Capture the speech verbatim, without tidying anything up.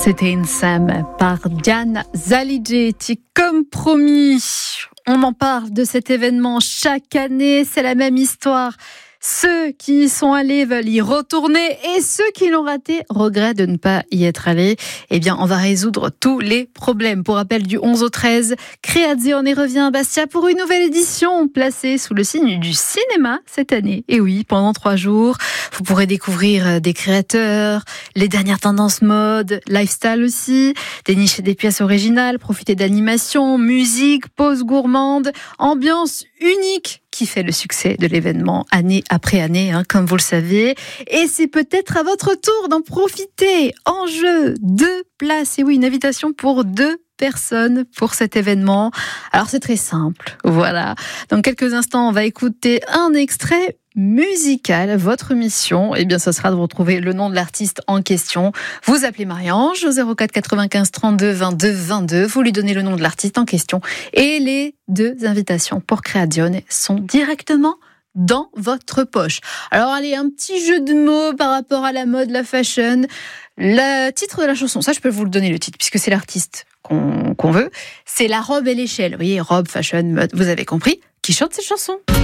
C'était Insam par Diane Zaligeti. Comme promis, on en parle de cet événement chaque année, c'est la même histoire. Ceux qui y sont allés veulent y retourner et ceux qui l'ont raté regrettent de ne pas y être allés. Eh bien, on va résoudre tous les problèmes. Pour rappel, du onze au treize, Creazione revient à Bastia pour une nouvelle édition placée sous le signe du cinéma cette année. Et oui, pendant trois jours, vous pourrez découvrir des créateurs, les dernières tendances mode, lifestyle aussi, dénicher des pièces originales, profiter d'animation, musique, pause gourmande, ambiance unique qui fait le succès de l'événement année après année, hein, comme vous le savez. Et c'est peut-être à votre tour d'en profiter. En jeu, deux places. Et oui, une invitation pour deux personnes pour cet événement. Alors c'est très simple, voilà. Dans quelques instants, on va écouter un extrait musical. Votre mission, eh bien, ce sera de vous retrouver le nom de l'artiste en question. Vous appelez Marie-Ange au zéro quatre quatre-vingt-quinze trente-deux vingt-deux vingt-deux. Vous lui donnez le nom de l'artiste en question. Et les deux invitations pour Creazione sont directement dans votre poche. Alors allez, un petit jeu de mots par rapport à la mode, la fashion. Le titre de la chanson, ça je peux vous le donner le titre, puisque c'est l'artiste qu'on, qu'on veut. C'est La robe et l'échelle. Vous voyez, robe, fashion, mode, vous avez compris. Qui chante cette chanson ?